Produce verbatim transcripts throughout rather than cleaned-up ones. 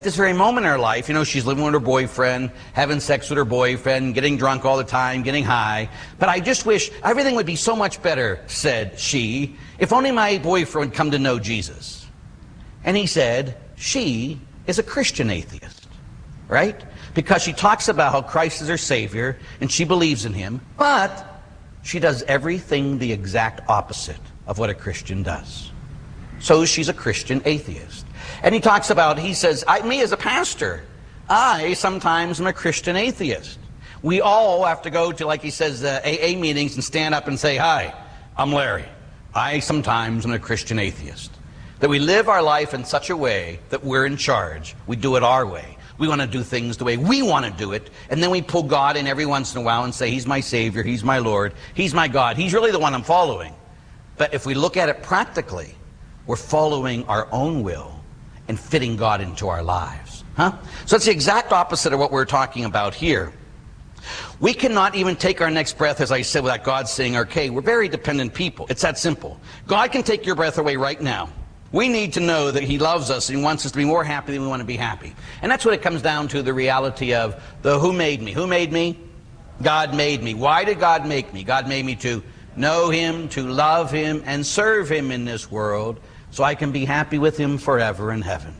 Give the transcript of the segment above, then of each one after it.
This very moment in her life, you know, she's living with her boyfriend, having sex with her boyfriend, getting drunk all the time, getting high. But I just wish everything would be so much better, said she, if only my boyfriend would come to know Jesus. And he said, she is a Christian atheist, right? Because she talks about how Christ is her Savior, and she believes in him, but she does everything the exact opposite of what a Christian does. So she's a Christian atheist. And he talks about, he says, I, me as a pastor, I sometimes am a Christian atheist. We all have to go to, like he says, uh, A A meetings and stand up and say, hi, I'm Larry. I sometimes am a Christian atheist. That we live our life in such a way that we're in charge. We do it our way. We want to do things the way we want to do it. And then we pull God in every once in a while and say, he's my Savior, he's my Lord, he's my God. He's really the one I'm following. But if we look at it practically, we're following our own will and fitting God into our lives. Huh? So it's the exact opposite of what we're talking about here. We cannot even take our next breath, as I said, without God saying, okay, we're very dependent people. It's that simple. God can take your breath away right now. We need to know that he loves us and he wants us to be more happy than we want to be happy. And that's what it comes down to, the reality of the who made me. Who made me? God made me. Why did God make me? God made me to know him, to love him, and serve him in this world, so I can be happy with him forever in heaven.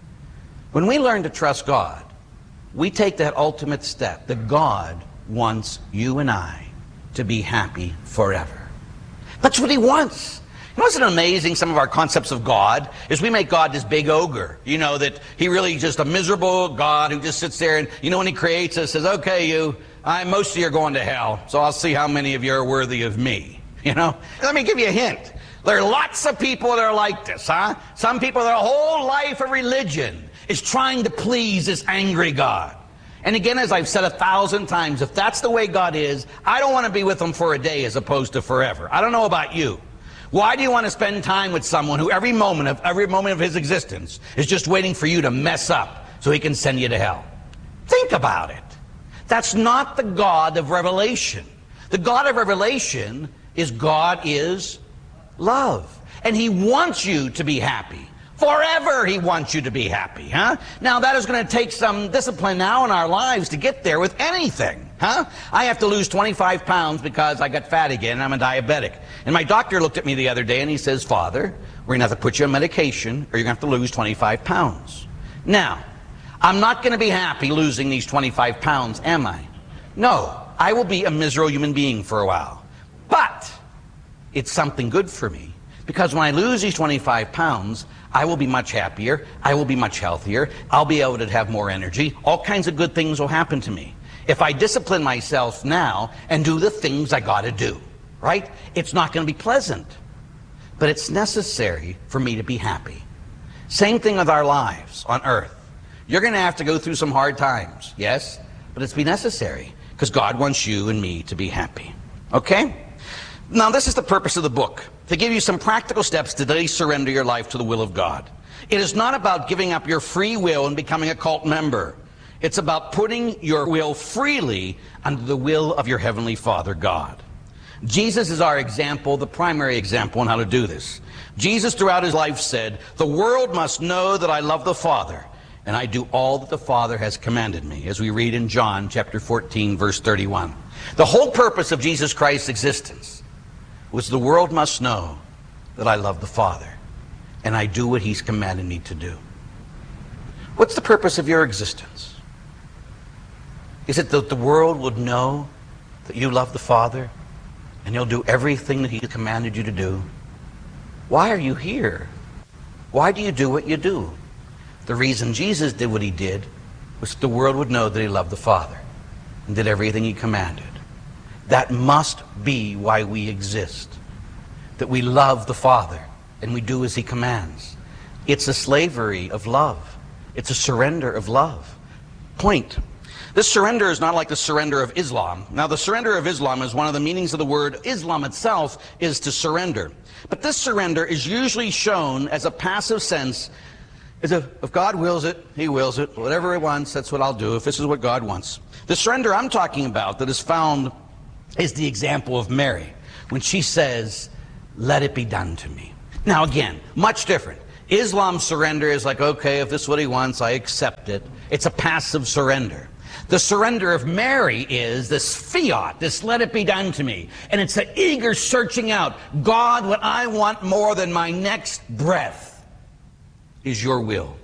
When we learn to trust God, we take that ultimate step, that God wants you and I to be happy forever. That's what he wants. You know what's amazing, some of our concepts of God, is we make God this big ogre. You know, that he really is just a miserable God who just sits there and, you know, when he creates us, says, okay, you, I, most of you are going to hell, so I'll see how many of you are worthy of me. You know, let me give you a hint. There are lots of people that are like this, huh? Some people, their whole life of religion is trying to please this angry God. And again, as I've said a thousand times, if that's the way God is, I don't want to be with him for a day as opposed to forever. I don't know about you. Why do you want to spend time with someone who every moment of every moment of his existence is just waiting for you to mess up so he can send you to hell? Think about it. That's not the God of Revelation. The God of Revelation is God is love. And he wants you to be happy. Forever he wants you to be happy, huh? Now that is going to take some discipline now in our lives to get there with anything, huh? I have to lose twenty-five pounds because I got fat again and I'm a diabetic. And my doctor looked at me the other day and he says, Father, we're going to have to put you on medication or you're going to have to lose twenty-five pounds. Now, I'm not going to be happy losing these twenty-five pounds, am I? No, I will be a miserable human being for a while. But it's something good for me, because when I lose these twenty-five pounds, I will be much happier, I will be much healthier, I'll be able to have more energy, all kinds of good things will happen to me. If I discipline myself now and do the things I gotta do, right? It's not gonna be pleasant, but it's necessary for me to be happy. Same thing with our lives on earth. You're gonna have to go through some hard times, yes, but it's be necessary, because God wants you and me to be happy, okay? Now, this is the purpose of the book, to give you some practical steps to today surrender your life to the will of God. It is not about giving up your free will and becoming a cult member. It's about putting your will freely under the will of your Heavenly Father, God. Jesus is our example, the primary example on how to do this. Jesus, throughout his life, said, the world must know that I love the Father, and I do all that the Father has commanded me, as we read in John chapter fourteen, verse thirty-one. The whole purpose of Jesus Christ's existence was the world must know that I love the Father and I do what he's commanded me to do. What's the purpose of your existence? Is it that the world would know that you love the Father and you'll do everything that he commanded you to do? Why are you here? Why do you do what you do? The reason Jesus did what he did was that the world would know that he loved the Father and did everything he commanded. That must be why we exist. That we love the Father and we do as he commands. It's a slavery of love. It's a surrender of love. Point. This surrender is not like the surrender of Islam. Now, the surrender of Islam is one of the meanings of the word. Islam itself is to surrender. But this surrender is usually shown as a passive sense. As if, if God wills it, he wills it. Whatever he wants, that's what I'll do, if this is what God wants. The surrender I'm talking about that is found is the example of Mary, when she says, let it be done to me. Now again, much different. Islam surrender is like, okay, if this is what he wants, I accept it. It's a passive surrender. The surrender of Mary is this fiat, this let it be done to me. And it's an eager searching out. God, what I want more than my next breath is your will.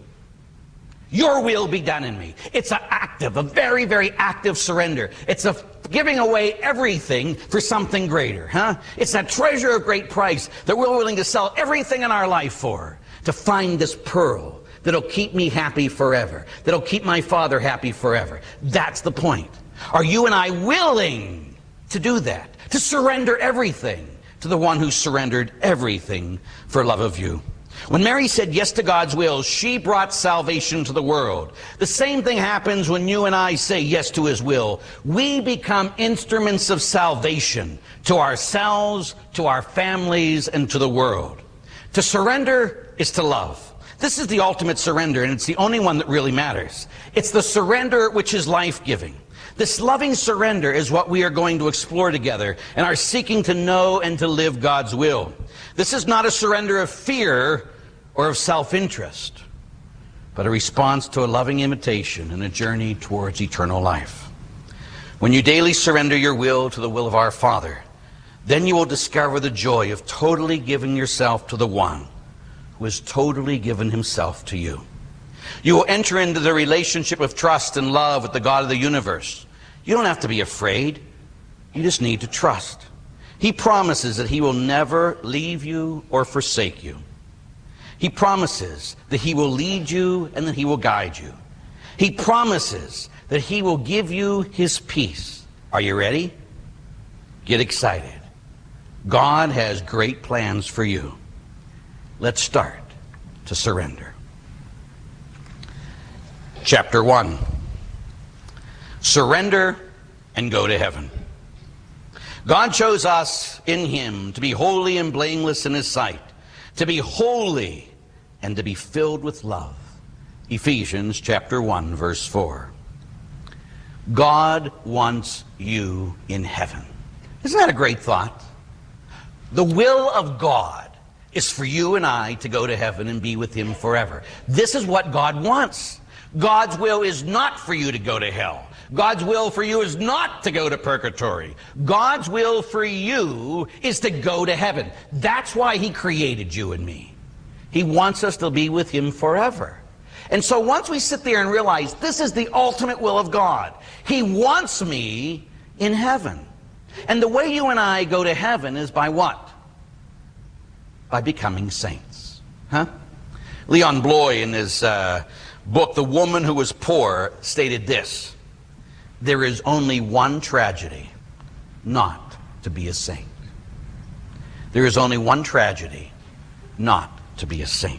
Your will be done in me. It's an active, a very, very active surrender. It's a giving away everything for something greater, huh? It's that treasure of great price that we're willing to sell everything in our life for, to find this pearl that'll keep me happy forever, that'll keep my Father happy forever. That's the point. Are you and I willing to do that? To surrender everything to the one who surrendered everything for love of you? When Mary said yes to God's will, she brought salvation to the world. The same thing happens when you and I say yes to his will. We become instruments of salvation to ourselves, to our families, and to the world. To surrender is to love. This is the ultimate surrender, and it's the only one that really matters. It's the surrender which is life-giving. This loving surrender is what we are going to explore together and are seeking to know and to live God's will. This is not a surrender of fear or of self-interest, but a response to a loving invitation and a journey towards eternal life. When you daily surrender your will to the will of our Father, then you will discover the joy of totally giving yourself to the one who has totally given himself to you. You will enter into the relationship of trust and love with the God of the universe. You don't have to be afraid. You just need to trust. He promises that he will never leave you or forsake you. He promises that he will lead you and that he will guide you. He promises that he will give you his peace. Are you ready? Get excited. God has great plans for you. Let's start to surrender. Chapter one. Surrender and go to heaven. God chose us in him to be holy and blameless in his sight, to be holy and to be filled with love. Ephesians chapter one, verse four. God wants you in heaven. Isn't that a great thought? The will of God is for you and I to go to heaven and be with him forever. This is what God wants. God's will is not for you to go to hell. God's will for you is not to go to purgatory. God's will for you is to go to heaven. That's why he created you and me. He wants us to be with him forever. And so once we sit there and realize this is the ultimate will of God, he wants me in heaven. And the way you and I go to heaven is by what? By becoming saints. Huh? Leon Bloy, in his uh, book, The Woman Who Was Poor, stated this: there is only one tragedy, not to be a saint. There is only one tragedy, not to be a saint.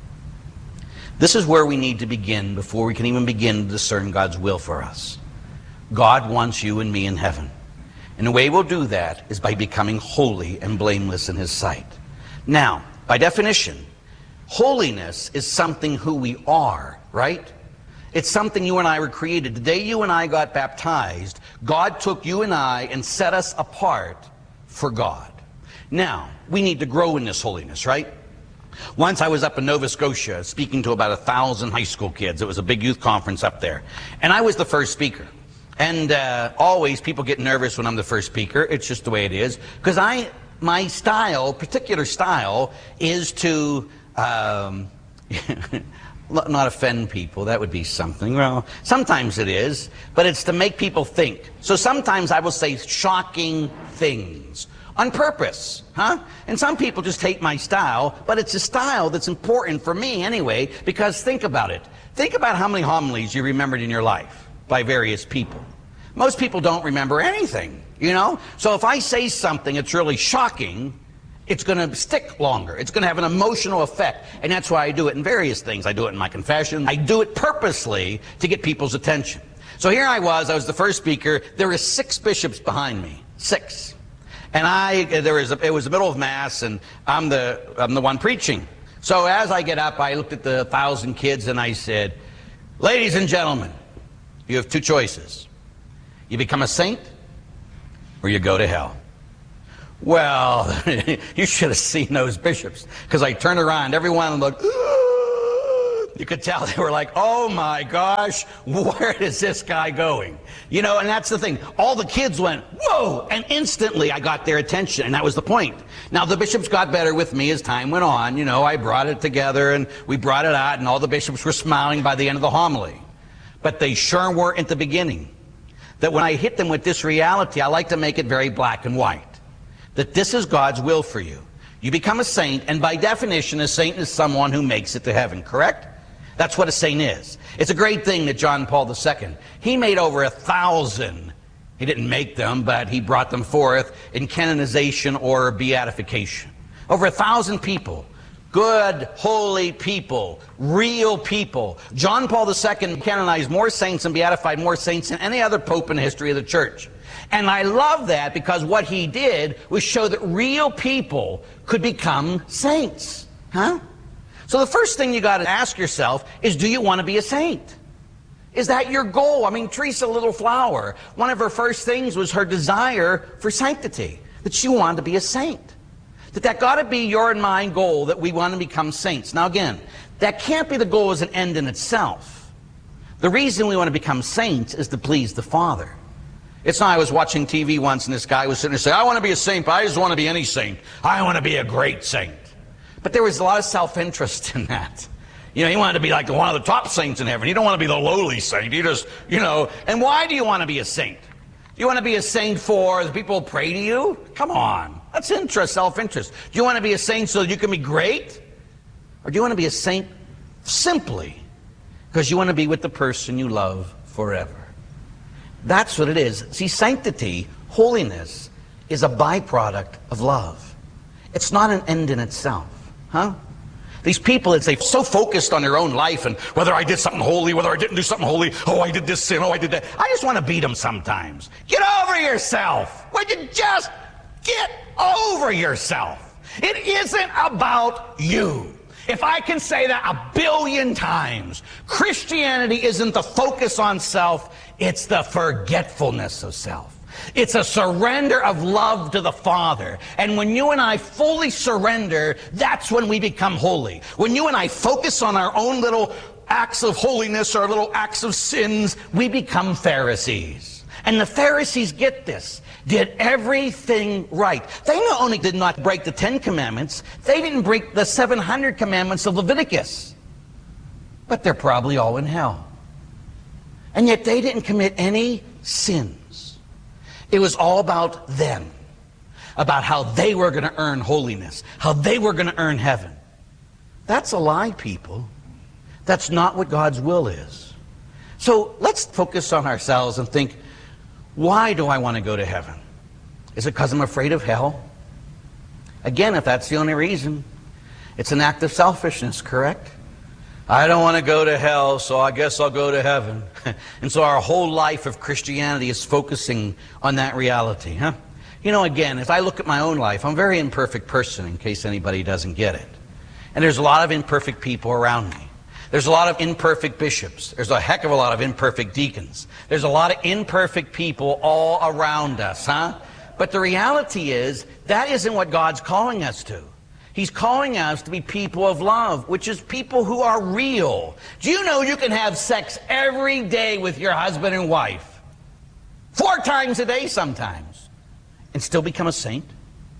This is where we need to begin before we can even begin to discern God's will for us. God wants you and me in heaven. And the way we'll do that is by becoming holy and blameless in his sight. Now, by definition, holiness is something who we are, right? It's something you and I were created. The day you and I got baptized, God took you and I and set us apart for God. Now, we need to grow in this holiness, right? Once I was up in Nova Scotia speaking to about a thousand high school kids. It was a big youth conference up there. And I was the first speaker. And uh, always people get nervous when I'm the first speaker. It's just the way it is. Because I, my style, particular style, is to um, not offend people. That would be something. Well, sometimes it is. But it's to make people think. So sometimes I will say shocking things. On purpose, huh? And some people just hate my style, but it's a style that's important for me anyway, because think about it. Think about how many homilies you remembered in your life by various people. Most people don't remember anything, you know? So if I say something that's really shocking, it's going to stick longer. It's going to have an emotional effect, and that's why I do it in various things. I do it in my confession. I do it purposely to get people's attention. So here I was, I was the first speaker. There were six bishops behind me, six. And I, there was a, it was the middle of Mass, and I'm the, I'm the one preaching. So as I get up, I looked at the thousand kids, and I said, ladies and gentlemen, you have two choices. You become a saint, or you go to hell. Well, you should have seen those bishops, because I turned around, everyone looked, ooh, You could tell they were like, oh my gosh, where is this guy going? You know, and that's the thing. All the kids went, whoa, and instantly I got their attention, and that was the point. Now, the bishops got better with me as time went on. You know, I brought it together, and we brought it out, and all the bishops were smiling by the end of the homily. But they sure weren't at the beginning. That when I hit them with this reality, I like to make it very black and white. That this is God's will for you. You become a saint, and by definition, a saint is someone who makes it to heaven, correct? That's what a saint is. It's a great thing that John Paul the Second, he made over a thousand, he didn't make them, but he brought them forth in canonization or beatification. Over a thousand people, good, holy people, real people. John Paul the Second canonized more saints and beatified more saints than any other pope in the history of the church. And I love that because what he did was show that real people could become saints. Huh? So the first thing you got to ask yourself is, do you want to be a saint? Is that your goal? I mean, Teresa Little Flower, one of her first things was her desire for sanctity, that she wanted to be a saint. That that got to be your and mine goal, that we want to become saints. Now again, that can't be the goal as an end in itself. The reason we want to become saints is to please the Father. It's not, I was watching T V once and this guy was sitting there saying, I want to be a saint, but I just want to be any saint. I want to be a great saint. But there was a lot of self-interest in that. You know, he wanted to be like one of the top saints in heaven. You don't want to be the lowly saint. You just, you know, and why do you want to be a saint? Do you want to be a saint for the people who pray to you? Come on. That's interest, self-interest. Do you want to be a saint so that you can be great? Or do you want to be a saint simply because you want to be with the person you love forever? That's what it is. See, sanctity, holiness, is a byproduct of love. It's not an end in itself. Huh? These people, it's they so focused on their own life and whether I did something holy, whether I didn't do something holy, oh, I did this sin, oh, I did that. I just want to beat them sometimes. Get over yourself. Would you just get over yourself? It isn't about you. If I can say that a billion times, Christianity isn't the focus on self, it's the forgetfulness of self. It's a surrender of love to the Father. And when you and I fully surrender, that's when we become holy. When you and I focus on our own little acts of holiness or little acts of sins, we become Pharisees. And the Pharisees, get this, did everything right. They not only did not break the Ten Commandments, they didn't break the seven hundred commandments of Leviticus. But they're probably all in hell. And yet they didn't commit any sins. It was all about them, about how they were going to earn holiness, how they were going to earn heaven. That's a lie, people. That's not what God's will is. So let's focus on ourselves and think, why do I want to go to heaven? Is it because I'm afraid of hell? Again, if that's the only reason, it's an act of selfishness, correct? I don't want to go to hell, so I guess I'll go to heaven. And so our whole life of Christianity is focusing on that reality. Huh? You know, again, if I look at my own life, I'm a very imperfect person, in case anybody doesn't get it. And there's a lot of imperfect people around me. There's a lot of imperfect bishops. There's a heck of a lot of imperfect deacons. There's a lot of imperfect people all around us, huh? But the reality is, that isn't what God's calling us to. He's calling us to be people of love, which is people who are real. Do you know you can have sex every day with your husband and wife? Four times a day sometimes. And still become a saint?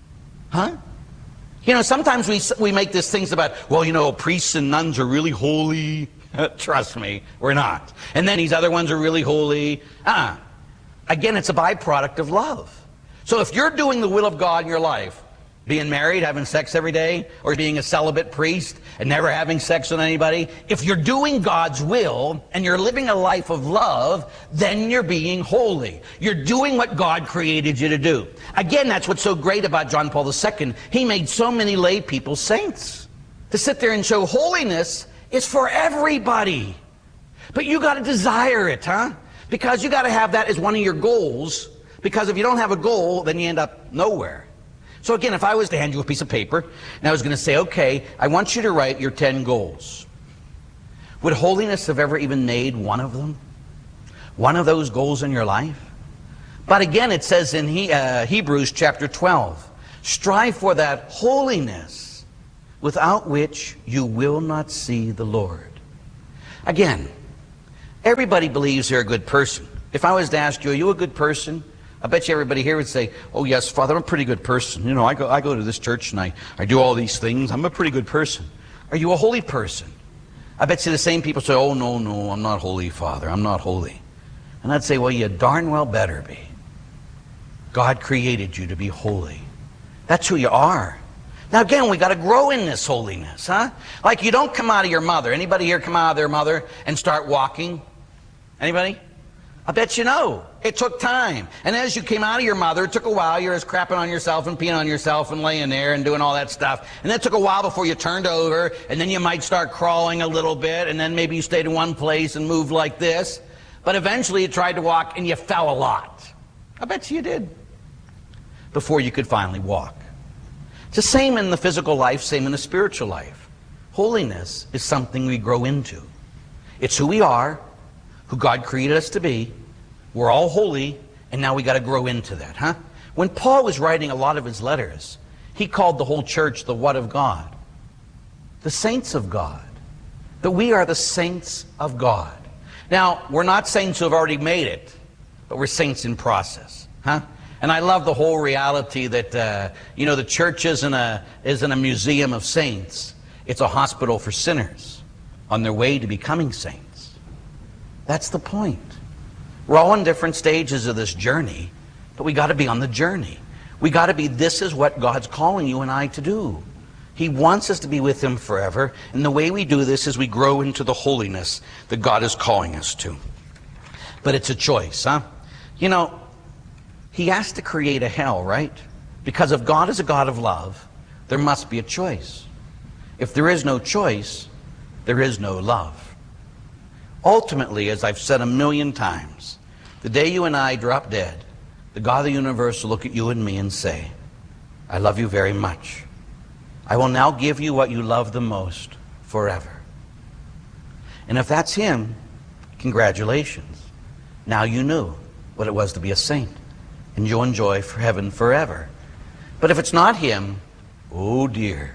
Huh? You know, sometimes we, we make these things about, well, you know, priests and nuns are really holy. Trust me, we're not. And then these other ones are really holy. Uh-uh. Again, it's a byproduct of love. So if you're doing the will of God in your life, being married, having sex every day, or being a celibate priest and never having sex with anybody, if you're doing God's will and you're living a life of love, then you're being holy. You're doing what God created you to do. Again, that's what's so great about John Paul the Second. He made so many lay people saints. To sit there and show holiness is for everybody. But you got to desire it, huh? Because you got to have that as one of your goals. Because if you don't have a goal, then you end up nowhere. So again, if I was to hand you a piece of paper, and I was going to say, okay, I want you to write your ten goals. Would holiness have ever even made one of them? One of those goals in your life? But again, it says in he, uh, Hebrews chapter twelve, strive for that holiness without which you will not see the Lord. Again, everybody believes they're a good person. If I was to ask you, are you a good person? I bet you everybody here would say, oh yes, Father, I'm a pretty good person. You know, I go, I go to this church and I, I do all these things. I'm a pretty good person. Are you a holy person? I bet you the same people say, oh no, no, I'm not holy, Father. I'm not holy. And I'd say, well, you darn well better be. God created you to be holy. That's who you are. Now again, we got to grow in this holiness, huh? Like you don't come out of your mother. Anybody here come out of their mother and start walking? Anybody? I bet you know. It took time. And as you came out of your mother, it took a while. You're just crapping on yourself and peeing on yourself and laying there and doing all that stuff. And then it took a while before you turned over, and then you might start crawling a little bit, and then maybe you stayed in one place and moved like this. But eventually you tried to walk and you fell a lot. I bet you did. Before you could finally walk. It's the same in the physical life, same in the spiritual life. Holiness is something we grow into. It's who we are, who God created us to be. We're all holy, and now we got to grow into that, huh? When Paul was writing a lot of his letters, he called the whole church the what of God? The saints of God. That we are the saints of God. Now, we're not saints who have already made it, but we're saints in process, huh? And I love the whole reality that, uh, you know, the church isn't a, isn't a museum of saints. It's a hospital for sinners on their way to becoming saints. That's the point. We're all in different stages of this journey, but we got to be on the journey. We got to be, this is what God's calling you and I to do. He wants us to be with Him forever, and the way we do this is we grow into the holiness that God is calling us to. But it's a choice, huh? You know, He has to create a hell, right? Because if God is a God of love, there must be a choice. If there is no choice, there is no love. Ultimately, as I've said a million times, the day you and I drop dead, the God of the universe will look at you and me and say, I love you very much. I will now give you what you love the most forever. And if that's Him, congratulations. Now you knew what it was to be a saint. And you'll enjoy for heaven forever. But if it's not Him, oh dear,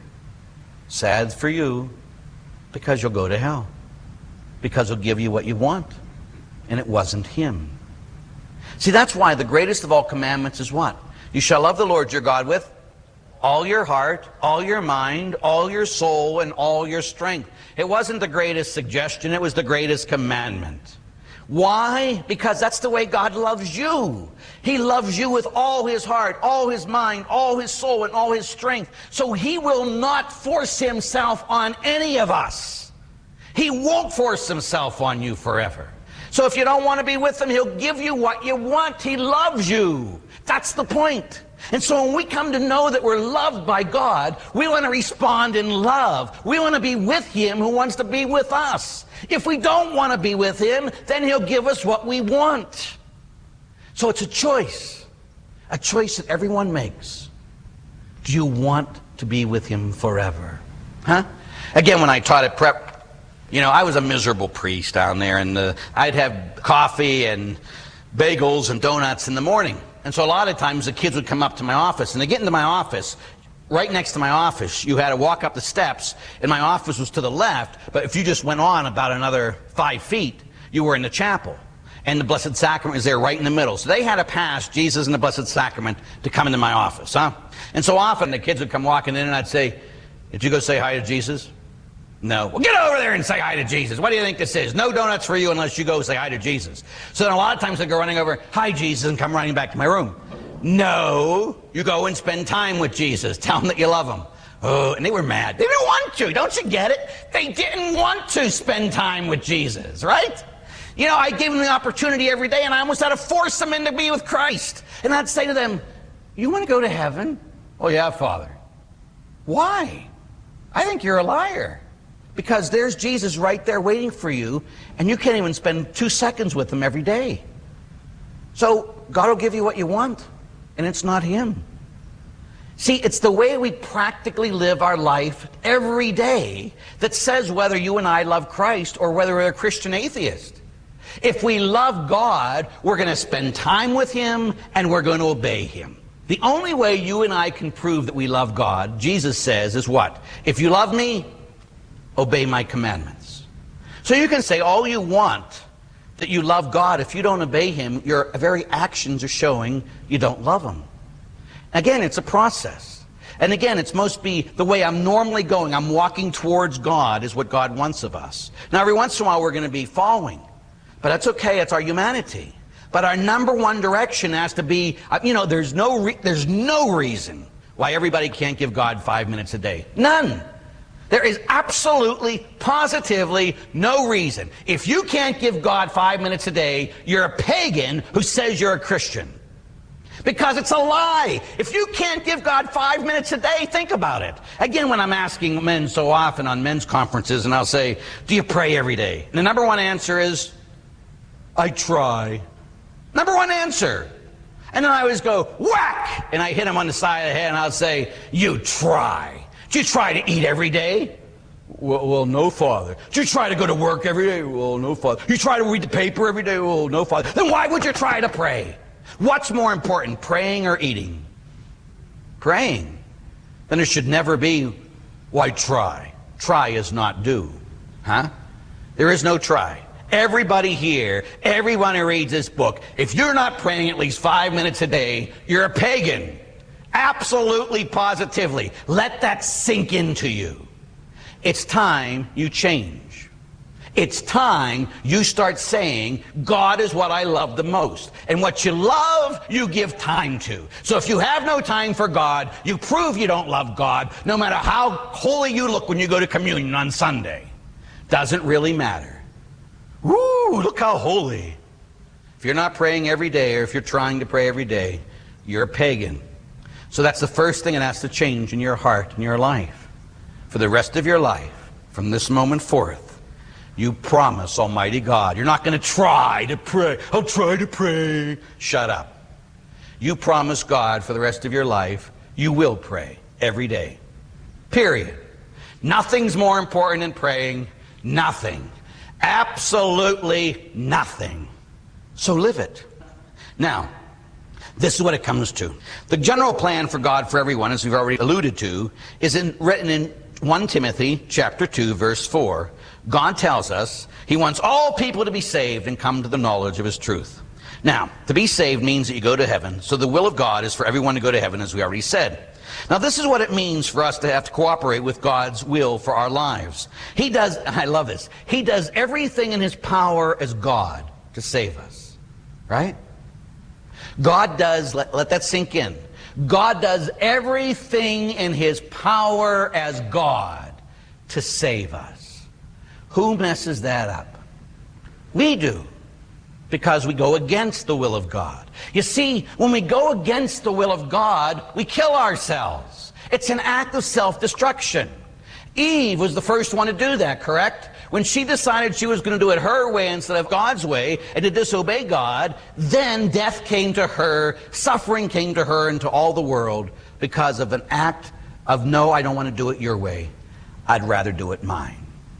sad for you, because you'll go to hell. Because He'll give you what you want. And it wasn't Him. See, that's why the greatest of all commandments is what? You shall love the Lord your God with all your heart, all your mind, all your soul, and all your strength. It wasn't the greatest suggestion, it was the greatest commandment. Why? Because that's the way God loves you. He loves you with all His heart, all His mind, all His soul, and all His strength. So He will not force Himself on any of us. He won't force Himself on you forever. So if you don't want to be with Him, He'll give you what you want. He loves you. That's the point. And so when we come to know that we're loved by God, we want to respond in love. We want to be with Him who wants to be with us. If we don't want to be with Him, then He'll give us what we want. So it's a choice. A choice that everyone makes. Do you want to be with Him forever? Huh? Again, when I taught at prep, you know, I was a miserable priest down there, and uh, I'd have coffee and bagels and donuts in the morning. And so a lot of times the kids would come up to my office, and they get into my office. Right next to my office, you had to walk up the steps, and my office was to the left, but if you just went on about another five feet, you were in the chapel. And the Blessed Sacrament was there right in the middle. So they had to pass Jesus and the Blessed Sacrament to come into my office, huh? And so often the kids would come walking in, and I'd say, did you go say hi to Jesus? No. Well, get over there and say hi to Jesus. What do you think this is? No donuts for you unless you go say hi to Jesus. So then a lot of times I'd go running over, hi Jesus, and come running back to my room. No, you go and spend time with Jesus. Tell Him that you love Him. Oh, and they were mad. They didn't want to. Don't you get it? They didn't want to spend time with Jesus, right? You know, I gave them the opportunity every day, and I almost had to force them in to be with Christ. And I'd say to them, you want to go to heaven? Oh, yeah, Father. Why? I think you're a liar. Because there's Jesus right there waiting for you, and you can't even spend two seconds with Him every day. So God will give you what you want, and it's not Him. See, it's the way we practically live our life every day that says whether you and I love Christ or whether we're a Christian atheist. If we love God, we're going to spend time with Him, and we're going to obey Him. The only way you and I can prove that we love God, Jesus says, is what? If you love me, obey my commandments. So you can say all you want that you love God. If you don't obey Him, your very actions are showing you don't love Him. Again, it's a process. And again, it's must be the way I'm normally going. I'm walking towards God is what God wants of us. Now, every once in a while, we're going to be following. But that's okay. It's our humanity. But our number one direction has to be, you know, there's no, re there's no reason why everybody can't give God five minutes a day. None. There is absolutely, positively no reason. If you can't give God five minutes a day, you're a pagan who says you're a Christian. Because it's a lie. If you can't give God five minutes a day, think about it. Again, when I'm asking men so often on men's conferences, and I'll say, do you pray every day? And the number one answer is, I try. Number one answer. And then I always go, whack! And I hit him on the side of the head and I'll say, you try. Do you try to eat every day? Well, well, no, Father. Do you try to go to work every day? Well, no, Father. You try to read the paper every day? Well, no, Father. Then why would you try to pray? What's more important, praying or eating? Praying. Then it should never be, why try? Try is not do. Huh? There is no try. Everybody here, everyone who reads this book, if you're not praying at least five minutes a day, you're a pagan. Absolutely, positively. Let that sink into you. It's time you change. It's time you start saying, God is what I love the most. And what you love, you give time to. So if you have no time for God, you prove you don't love God, no matter how holy you look when you go to communion on Sunday. Doesn't really matter. Woo, look how holy. If you're not praying every day, or if you're trying to pray every day, you're a pagan. So that's the first thing that has to change in your heart and your life. For the rest of your life, from this moment forth, you promise Almighty God, you're not going to try to pray. I'll try to pray. Shut up. You promise God for the rest of your life, you will pray every day. Period. Nothing's more important than praying. Nothing. Absolutely nothing. So live it. Now, this is what it comes to. The general plan for God for everyone, as we've already alluded to, is in, written in First Timothy chapter two, verse four. God tells us He wants all people to be saved and come to the knowledge of His truth. Now, to be saved means that you go to heaven. So the will of God is for everyone to go to heaven, as we already said. Now, this is what it means for us to have to cooperate with God's will for our lives. He does, I love this, He does everything in His power as God to save us. Right? God does, let, let that sink in. God does everything in His power as God to save us. Who messes that up? We do. Because we go against the will of God. You see, when we go against the will of God, we kill ourselves. It's an act of self-destruction. Eve was the first one to do that, correct? When she decided she was going to do it her way instead of God's way, and to disobey God, then death came to her, suffering came to her and to all the world because of an act of, no, I don't want to do it your way. I'd rather do it mine.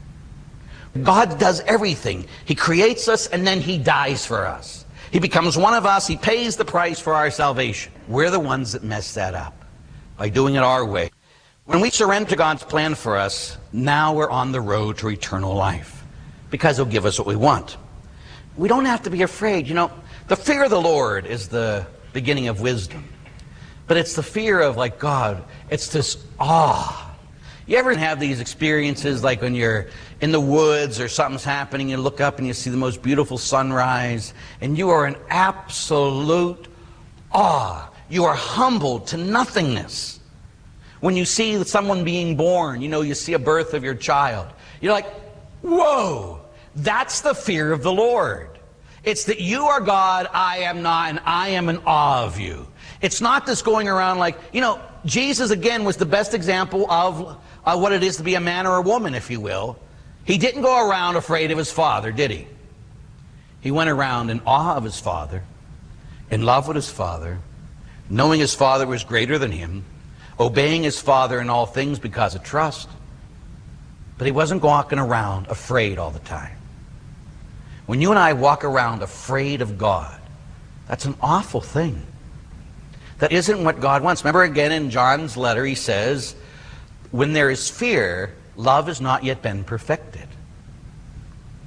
God does everything. He creates us and then He dies for us. He becomes one of us. He pays the price for our salvation. We're the ones that mess that up by doing it our way. When we surrender to God's plan for us, now we're on the road to eternal life because He'll give us what we want. We don't have to be afraid. You know, the fear of the Lord is the beginning of wisdom. But it's the fear of, like, God, it's this awe. You ever have these experiences like when you're in the woods or something's happening, you look up and you see the most beautiful sunrise, and you are in absolute awe. You are humbled to nothingness. When you see someone being born, you know, you see a birth of your child, you're like, whoa, that's the fear of the Lord. It's that you are God, I am not, and I am in awe of you. It's not this going around like, you know, Jesus, again, was the best example of uh, what it is to be a man or a woman, if you will. He didn't go around afraid of His Father, did He? He went around in awe of His Father, in love with His Father, knowing His Father was greater than Him, obeying His Father in all things because of trust. But He wasn't walking around afraid all the time. When you and I walk around afraid of God, that's an awful thing. That isn't what God wants. Remember again in John's letter, he says, when there is fear, love has not yet been perfected.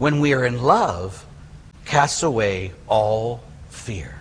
when we are in love, casts away all fear.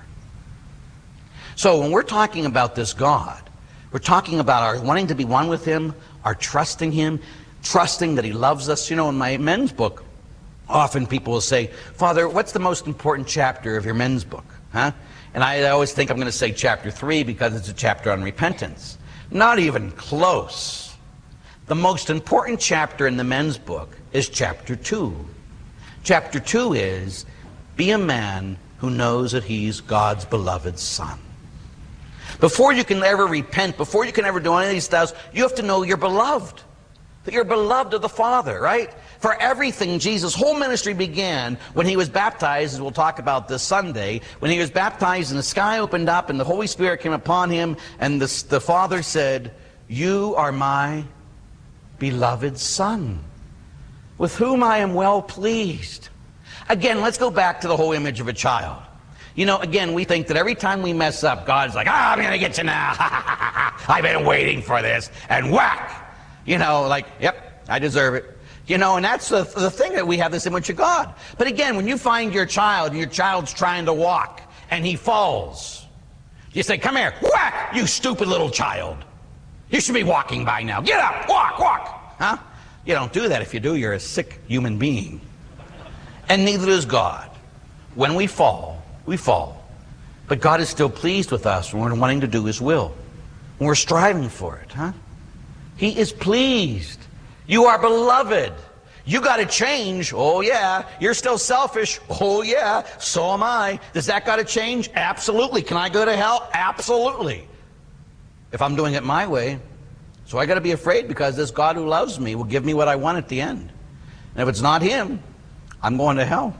So when we're talking about this God, we're talking about our wanting to be one with Him, our trusting Him, trusting that He loves us. You know, in my men's book, often people will say, Father, what's the most important chapter of your men's book? Huh? And I always think I'm going to say chapter three because it's a chapter on repentance. Not even close. The most important chapter in the men's book is chapter two. Chapter two is, be a man who knows that he's God's beloved son. Before you can ever repent, before you can ever do any of these stuff, you have to know you're beloved. That you're beloved of the Father, right? For everything, Jesus' whole ministry began when He was baptized, as we'll talk about this Sunday. When He was baptized and the sky opened up and the Holy Spirit came upon Him, and the, the Father said, you are my beloved Son, with whom I am well pleased. Again, let's go back to the whole image of a child. You know, again, we think that every time we mess up, God's like, ah, I'm going to get you now. I've been waiting for this. And whack! You know, like, yep, I deserve it. You know, and that's the, the thing, that we have this image of God. But again, when you find your child, and your child's trying to walk, and he falls, you say, come here, whack, you stupid little child. You should be walking by now. Get up, walk, walk. Huh? You don't do that. If you do, you're a sick human being. And neither is God. When we fall, we fall. But God is still pleased with us when we're wanting to do His will. When we're striving for it, huh? He is pleased. You are beloved. You got to change. Oh yeah. You're still selfish. Oh yeah. So am I. Does that got to change? Absolutely. Can I go to hell? Absolutely. If I'm doing it my way. So I got to be afraid, because this God who loves me will give me what I want at the end. And if it's not Him, I'm going to hell.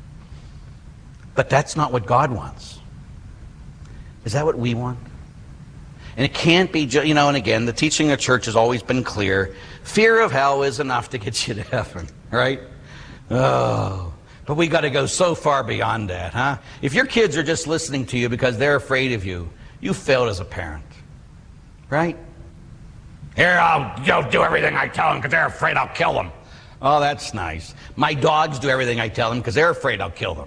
But that's not what God wants. Is that what we want? And it can't be, you know, and again, the teaching of the church has always been clear. Fear of hell is enough to get you to heaven, right? Oh, but we got to go so far beyond that, huh? If your kids are just listening to you because they're afraid of you, you failed as a parent, right? Here, I'll go do everything I tell them because they're afraid I'll kill them. Oh, that's nice. My dogs do everything I tell them because they're afraid I'll kill them.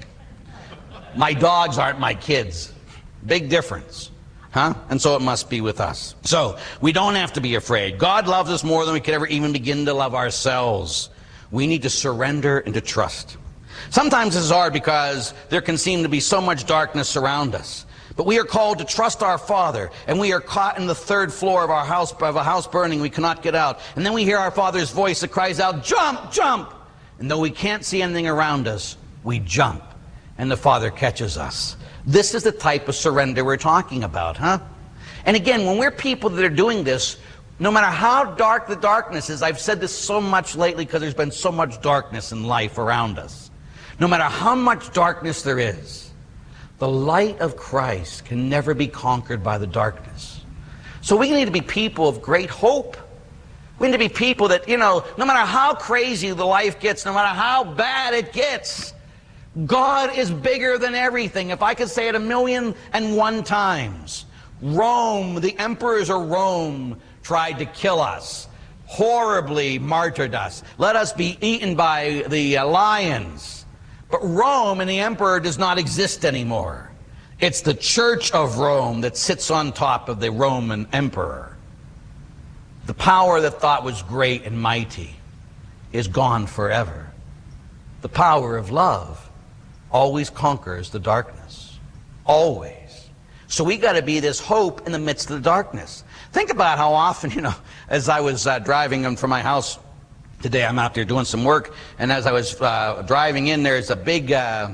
My dogs aren't my kids. Big difference. Huh? And so it must be with us. So, we don't have to be afraid. God loves us more than we could ever even begin to love ourselves. We need to surrender and to trust. Sometimes it's hard because there can seem to be so much darkness around us. But we are called to trust our Father, and we are caught in the third floor of our house, of a house burning. We cannot get out. And then we hear our Father's voice that cries out, jump, jump! And though we can't see anything around us, we jump, and the Father catches us. This is the type of surrender we're talking about, huh? And again, when we're people that are doing this, no matter how dark the darkness is, I've said this so much lately because there's been so much darkness in life around us. No matter how much darkness there is, the light of Christ can never be conquered by the darkness. So we need to be people of great hope. We need to be people that, you know, no matter how crazy the life gets, no matter how bad it gets, God is bigger than everything. If I could say it a million and one times. Rome, the emperors of Rome tried to kill us, horribly martyred us, let us be eaten by the uh, lions. But Rome and the emperor does not exist anymore. It's the Church of Rome that sits on top of the Roman emperor. The power that thought was great and mighty is gone forever. The power of love always conquers the darkness. Always. So we got to be this hope in the midst of the darkness. Think about how often, you know, as I was uh, driving in from my house today, I'm out there doing some work, and as I was uh, driving in, there's a big uh,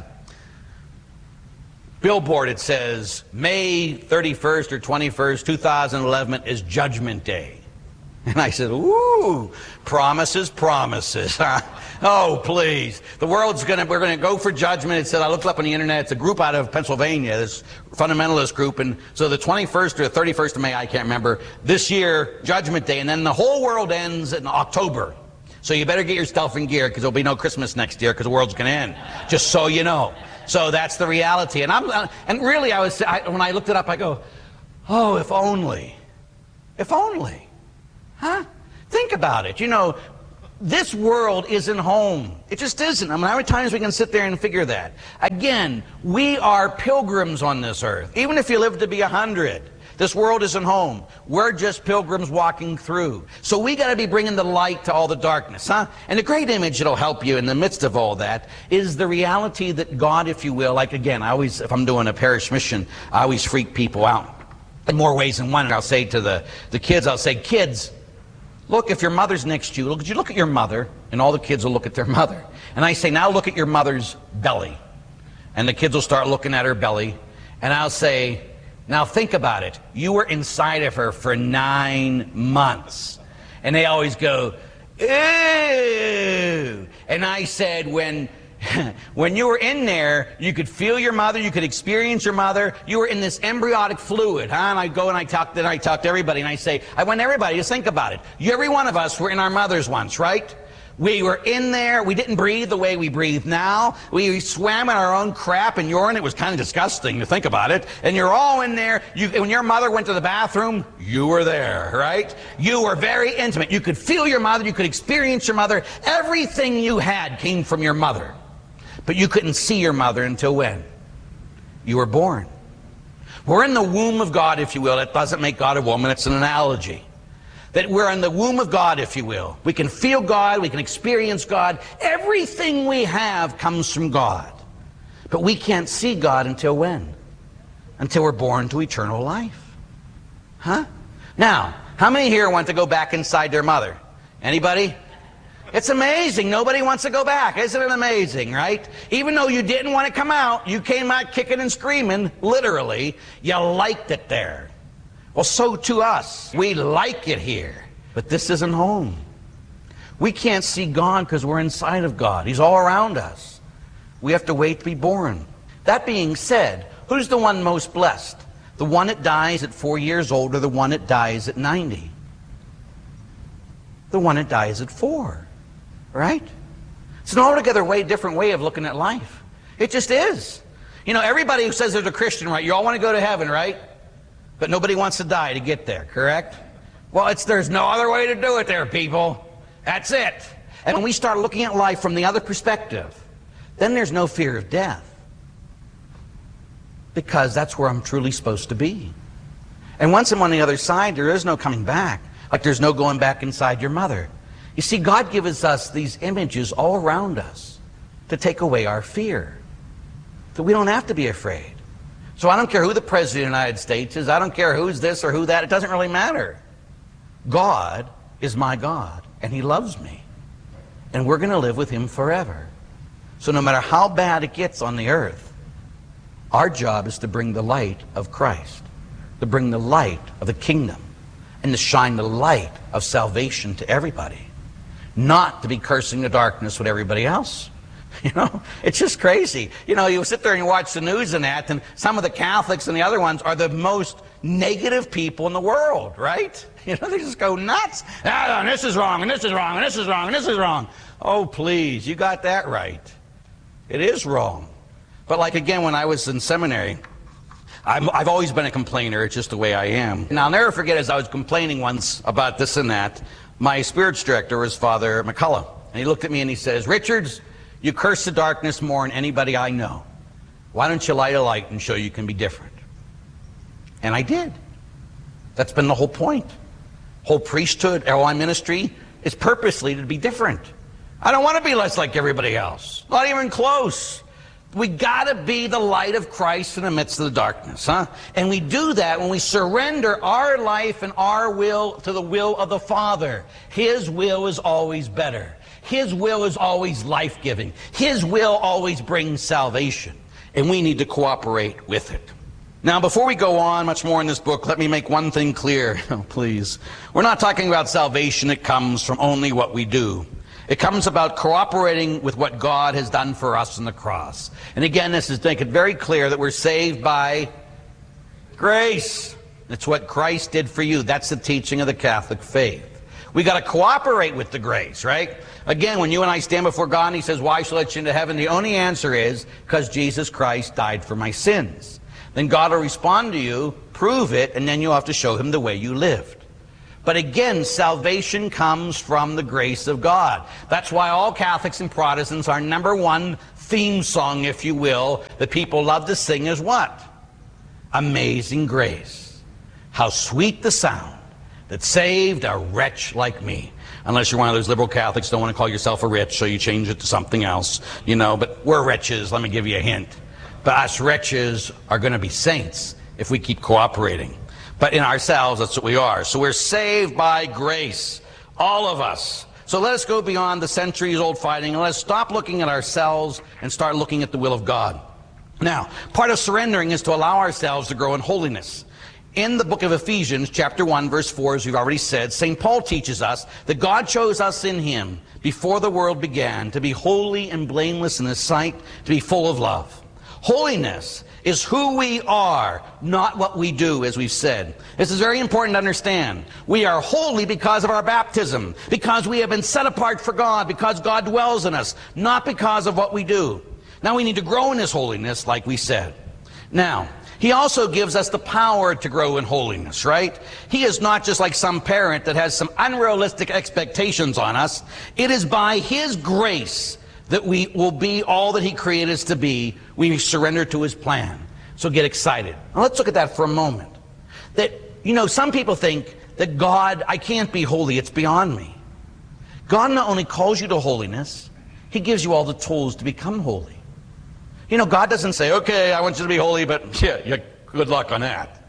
billboard. It says, May thirty-first or twenty-first, two thousand eleven is Judgment Day. And I said, ooh, promises, promises. Oh, please. The world's going to, we're going to go for judgment. It said, I looked up on the internet, it's a group out of Pennsylvania, this fundamentalist group. And so the twenty-first or thirty-first of May, I can't remember, this year, Judgment Day. And then the whole world ends in October. So you better get yourself in gear because there'll be no Christmas next year because the world's going to end. Just so you know. So that's the reality. And I'm, uh, and really, I was, I, when I looked it up, I go, oh, if only. If only. Huh? Think about it. You know, This world isn't home. It just isn't. I mean, how many times we can sit there and figure that? Again, we are pilgrims on this earth. Even if you live to be a hundred, this world isn't home. We're just pilgrims walking through. So we got to be bringing the light to all the darkness, huh? And the great image that'll help you in the midst of all that is the reality that God, if you will, like again, I always, if I'm doing a parish mission, I always freak people out in more ways than one. And I'll say to the, the kids, I'll say, kids, look, if your mother's next to you, look, you look at your mother, and all the kids will look at their mother. And I say, now look at your mother's belly. And the kids will start looking at her belly. And I'll say, now think about it. You were inside of her for nine months. And they always go, ew. And I said, when, when you were in there, you could feel your mother, you could experience your mother. You were in this embryonic fluid, huh? And I go and I talk, then I talk to everybody, and I say, I want everybody to think about it. You, every one of us were in our mothers once, right? We were in there. We didn't breathe the way we breathe now. We swam in our own crap and urine. It was kind of disgusting to think about it. And you're all in there. You, when your mother went to the bathroom, you were there, right? You were very intimate. You could feel your mother. You could experience your mother. Everything you had came from your mother. But you couldn't see your mother until when? You were born. We're in the womb of God, if you will. That doesn't make God a woman. It's an analogy. That we're in the womb of God, if you will. We can feel God. We can experience God. Everything we have comes from God. But we can't see God until when? Until we're born to eternal life. Huh? Now, how many here want to go back inside their mother? Anybody? It's amazing. Nobody wants to go back. Isn't it amazing, right? Even though you didn't want to come out, you came out kicking and screaming, literally. You liked it there. Well, so to us. We like it here. But this isn't home. We can't see God because we're inside of God. He's all around us. We have to wait to be born. That being said, who's the one most blessed? The one that dies at four years old or the one that dies at ninety? The one that dies at four. Right? It's an altogether way different way of looking at life. It just is. You know, everybody who says they're a Christian, right? You all want to go to heaven, right? But nobody wants to die to get there, correct? Well, it's there's no other way to do it there, people. That's it. And when we start looking at life from the other perspective, then there's no fear of death. Because that's where I'm truly supposed to be. And once I'm on the other side, there is no coming back. Like there's no going back inside your mother. You see, God gives us these images all around us to take away our fear. So we don't have to be afraid. So I don't care who the President of the United States is. I don't care who's this or who that. It doesn't really matter. God is my God, and He loves me. And we're going to live with Him forever. So no matter how bad it gets on the earth, our job is to bring the light of Christ, to bring the light of the kingdom, and to shine the light of salvation to everybody. Not to be cursing the darkness with everybody else. You know, it's just crazy. You know, you sit there and you watch the news and that, and some of the Catholics and the other ones are the most negative people in the world, right? You know, they just go nuts. Ah, and this is wrong, and this is wrong, and this is wrong, and this is wrong. Oh, please, you got that right. It is wrong. But like, again, when I was in seminary, I'm, I've always been a complainer. It's just the way I am. And I'll never forget, as I was complaining once about this and that, my spirits director was Father McCullough. And he looked at me and he says, Richards, you curse the darkness more than anybody I know. Why don't you light a light and show you can be different? And I did. That's been the whole point. Whole priesthood, L I ministry, is purposely to be different. I don't want to be less like everybody else. Not even close. We got to be the light of Christ in the midst of the darkness, huh? And we do that when we surrender our life and our will to the will of the Father. His will is always better. His will is always life-giving. His will always brings salvation. And we need to cooperate with it. Now, before we go on much more in this book, let me make one thing clear. Oh, please. We're not talking about salvation that comes from only what we do. It comes about cooperating with what God has done for us on the cross. And again, this is to make it very clear that we're saved by grace. It's what Christ did for you. That's the teaching of the Catholic faith. We got to cooperate with the grace, right? Again, when you and I stand before God and He says, why shall I let you into heaven? The only answer is, because Jesus Christ died for my sins. Then God will respond to you, prove it, and then you'll have to show Him the way you lived. But again, salvation comes from the grace of God. That's why all Catholics and Protestants, our number one theme song, if you will, that people love to sing is what? Amazing Grace. How sweet the sound that saved a wretch like me. Unless you're one of those liberal Catholics, don't want to call yourself a wretch, so you change it to something else. You know, but we're wretches, let me give you a hint. But us wretches are going to be saints if we keep cooperating. But in ourselves, that's what we are. So we're saved by grace, all of us. So let us go beyond the centuries-old fighting, and let's stop looking at ourselves and start looking at the will of God. Now, part of surrendering is to allow ourselves to grow in holiness. In the book of Ephesians, chapter one, verse four, as we've already said, Saint Paul teaches us that God chose us in him before the world began to be holy and blameless in his sight, to be full of love. Holiness is who we are, not what we do, as we've said. This is very important to understand. We are holy because of our baptism, because we have been set apart for God, because God dwells in us, not because of what we do. Now we need to grow in this holiness, like we said. Now, he also gives us the power to grow in holiness, right? He is not just like some parent that has some unrealistic expectations on us. It is by his grace that we will be all that he created us to be. We surrender to his plan. So get excited. Now let's look at that for a moment. That, you know, some people think that God, I can't be holy, it's beyond me. God not only calls you to holiness, he gives you all the tools to become holy. You know, God doesn't say, okay, I want you to be holy, but yeah, yeah, good luck on that.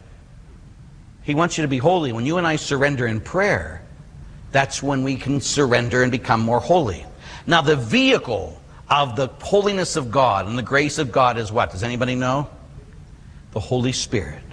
He wants you to be holy. When you and I surrender in prayer, that's when we can surrender and become more holy. Now, the vehicle of the holiness of God and the grace of God is what? Does anybody know? The Holy Spirit.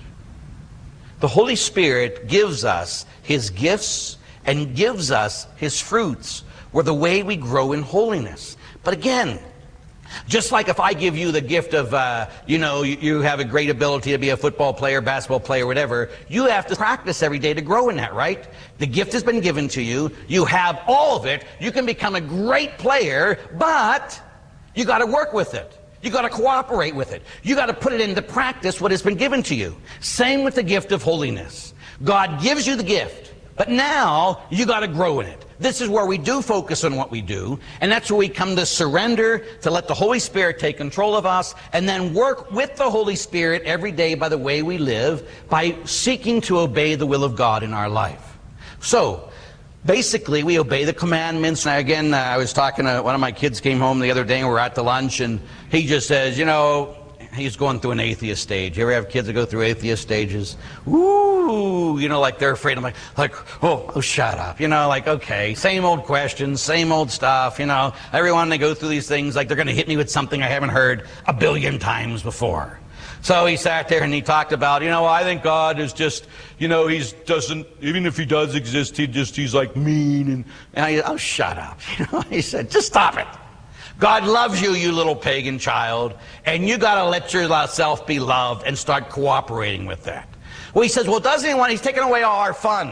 The Holy Spirit gives us his gifts and gives us his fruits, or the way we grow in holiness. But again, just like if I give you the gift of, uh, you know, you, you have a great ability to be a football player, basketball player, whatever, you have to practice every day to grow in that, right? The gift has been given to you. You have all of it. You can become a great player, but you got to work with it. You got to cooperate with it. You got to put it into practice what has been given to you. Same with the gift of holiness. God gives you the gift, but now you got to grow in it. This is where we do focus on what we do, and that's where we come to surrender, to let the Holy Spirit take control of us, and then work with the Holy Spirit every day by the way we live, by seeking to obey the will of God in our life. So, basically, we obey the commandments. Now, again, uh, I was talking to one of my kids came home the other day, and we were at the lunch, and he just says, you know, he's going through an atheist stage. You ever have kids that go through atheist stages? Ooh, you know, like they're afraid. I'm like, like, oh, oh, shut up. You know, like, okay, same old questions, same old stuff. You know, everyone they go through these things like they're going to hit me with something I haven't heard a billion times before. So he sat there and he talked about, you know, I think God is just, you know, he's doesn't, even if he does exist, he just, he's like mean. And, and I, oh, shut up. You know, he said, just stop it. God loves you, you little pagan child, and you got to let yourself be loved and start cooperating with that. Well, he says, well, doesn't he want, he's taking away all our fun.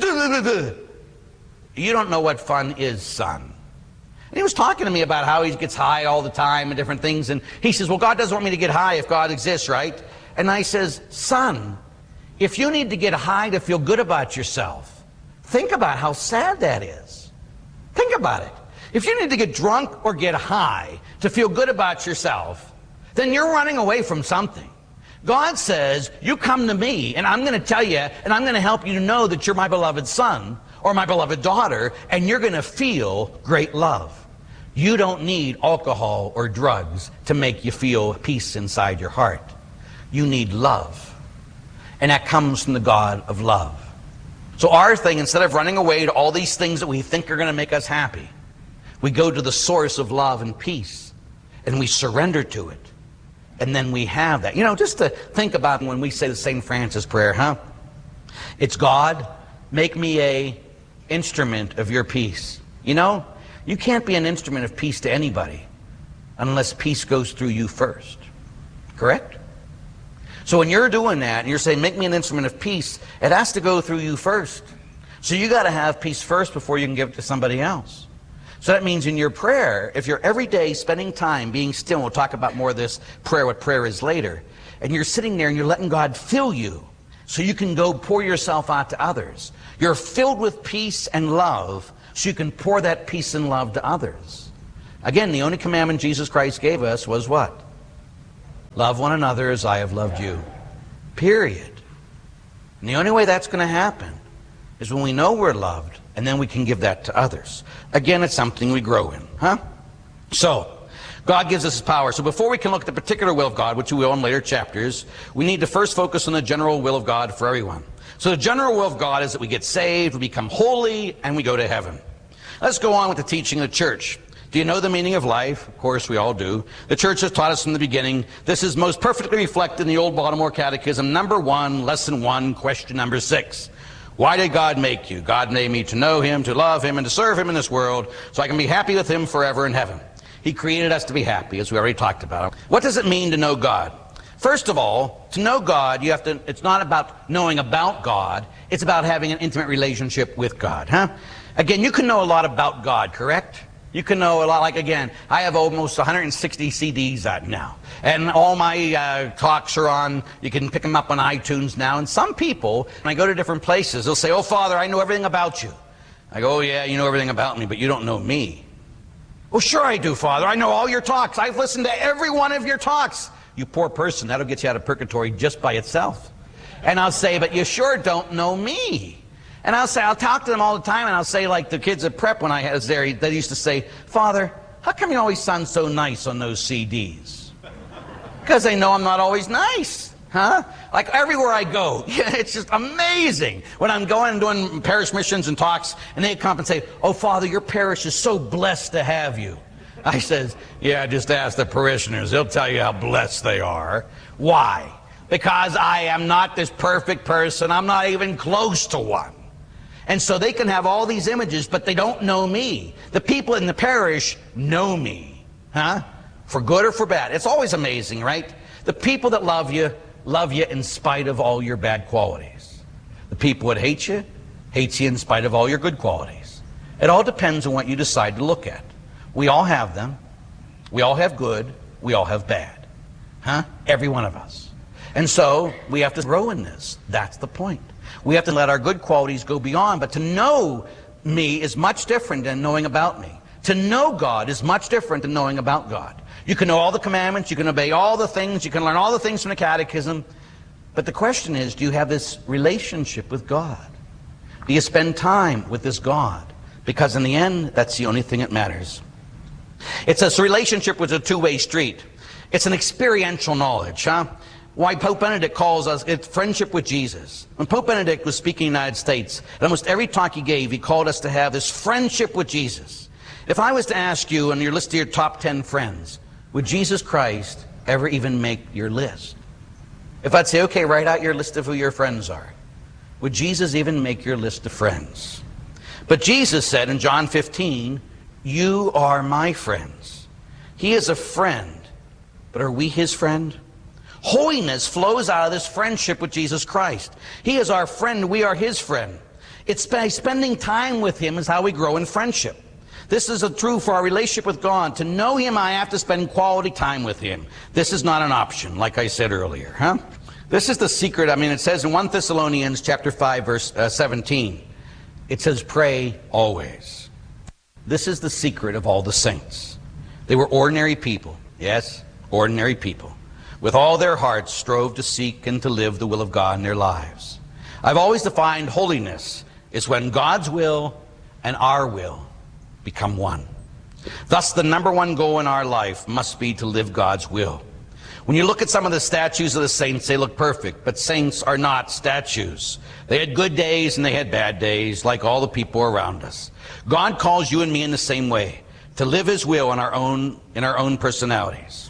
You don't know what fun is, son. And he was talking to me about how he gets high all the time and different things, and he says, well, God doesn't want me to get high if God exists, right? And I says, son, if you need to get high to feel good about yourself, think about how sad that is. Think about it. If you need to get drunk or get high to feel good about yourself, then you're running away from something. God says, you come to me, and I'm going to tell you, and I'm going to help you to know that you're my beloved son or my beloved daughter, and you're going to feel great love. You don't need alcohol or drugs to make you feel peace inside your heart. You need love, and that comes from the God of love. So our thing, instead of running away to all these things that we think are going to make us happy, we go to the source of love and peace, and we surrender to it. And then we have that. You know, just to think about when we say the Saint Francis prayer, huh? It's God, make me a instrument of your peace. You know, you can't be an instrument of peace to anybody unless peace goes through you first. Correct? So when you're doing that, and you're saying, make me an instrument of peace, it has to go through you first. So you got to have peace first before you can give it to somebody else. So that means in your prayer, if you're every day spending time being still, and we'll talk about more of this prayer, what prayer is later, and you're sitting there and you're letting God fill you. so you can go pour yourself out to others. You're filled with peace and love so you can pour that peace and love to others. Again, the only commandment Jesus Christ gave us was what? Love one another as I have loved you. Period. And the only way that's going to happen is when we know we're loved, and then we can give that to others. Again, it's something we grow in. Huh? So, God gives us His power. So before we can look at the particular will of God, which we will in later chapters, we need to first focus on the general will of God for everyone. So the general will of God is that we get saved, we become holy, and we go to heaven. Let's go on with the teaching of the church. Do you know the meaning of life? Of course, we all do. The church has taught us from the beginning. This is most perfectly reflected in the Old Baltimore Catechism, number one, lesson one, question number six. Why did God make you? God made me to know Him, to love Him, and to serve Him in this world, so I can be happy with Him forever in heaven. He created us to be happy, as we already talked about. What does it mean to know God? First of all, to know God, you have to, it's not about knowing about God, it's about having an intimate relationship with God, huh? Again, you can know a lot about God, correct? You can know a lot, like again, I have almost one hundred sixty C Ds out now. And all my uh, talks are on, you can pick them up on iTunes now. And some people, when I go to different places, they'll say, oh, Father, I know everything about you. I go, oh, yeah, you know everything about me, but you don't know me. Oh, sure I do, Father. I know all your talks. I've listened to every one of your talks. You poor person, that'll get you out of purgatory just by itself. And I'll say, but you sure don't know me. And I'll say, I'll talk to them all the time, and I'll say, like the kids at prep when I was there, they used to say, Father, how come you always sound so nice on those C Ds? Because they know I'm not always nice, huh? Like everywhere I go, it's just amazing. When I'm going and doing parish missions and talks, and they come and say, oh, Father, your parish is so blessed to have you. I says, yeah, just ask the parishioners. They'll tell you how blessed they are. Why? Because I am not this perfect person. I'm not even close to one. And so they can have all these images, but they don't know me. The people in the parish know me, huh? For good or for bad. It's always amazing, right? The people that love you, love you in spite of all your bad qualities. The people that hate you, hate you in spite of all your good qualities. It all depends on what you decide to look at. We all have them. We all have good. We all have bad. Huh? Every one of us. And so we have to grow in this. That's the point. We have to let our good qualities go beyond. But to know me is much different than knowing about me. To know God is much different than knowing about God. You can know all the commandments. You can obey all the things. You can learn all the things from the catechism. But the question is, do you have this relationship with God? Do you spend time with this God? Because in the end, that's the only thing that matters. It's a relationship with a two-way street. It's an experiential knowledge, huh? Why Pope Benedict calls us, it's friendship with Jesus. When Pope Benedict was speaking in the United States, at almost every talk he gave, he called us to have this friendship with Jesus. If I was to ask you on your list of your top ten friends, would Jesus Christ ever even make your list? If I'd say, okay, write out your list of who your friends are, would Jesus even make your list of friends? But Jesus said in John fifteen, you are my friends. He is a friend, but are we His friend? Holiness flows out of this friendship with Jesus Christ. He is our friend. We are His friend. It's by spending time with Him is how we grow in friendship. This is a true for our relationship with God. To know Him, I have to spend quality time with Him. This is not an option, like I said earlier. Huh? This is the secret. I mean, it says in First Thessalonians chapter five, verse uh, seventeen, it says, pray always. This is the secret of all the saints. They were ordinary people. Yes, ordinary people. With all their hearts strove to seek and to live the will of God in their lives. I've always defined holiness is when God's will and our will become one. Thus, the number one goal in our life must be to live God's will. When you look at some of the statues of the saints, they look perfect, but saints are not statues. They had good days and they had bad days, like all the people around us. God calls you and me in the same way, to live His will in our own, in our own personalities.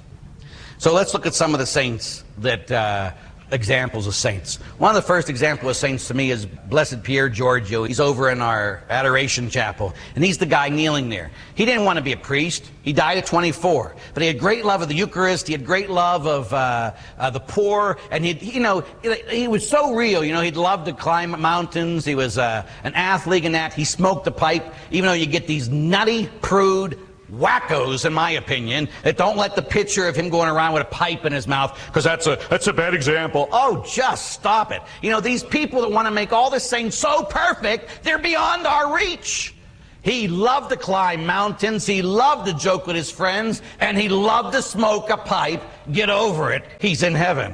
So let's look at some of the saints that, uh, examples of saints. One of the first examples of saints to me is Blessed Pier Giorgio. He's over in our Adoration Chapel, and he's the guy kneeling there. He didn't want to be a priest. He died at twenty-four, but he had great love of the Eucharist. He had great love of uh, uh, the poor, and he, you know, he was so real. You know, he'd love to climb mountains. He was uh, an athlete in that. He smoked a pipe, even though you get these nutty, prude, wackos, in my opinion, that don't let the picture of him going around with a pipe in his mouth, because that's a, that's a bad example. Oh, just stop it. You know, these people that want to make all this thing so perfect, they're beyond our reach. He loved to climb mountains, he loved to joke with his friends, and he loved to smoke a pipe. Get over it. He's in heaven.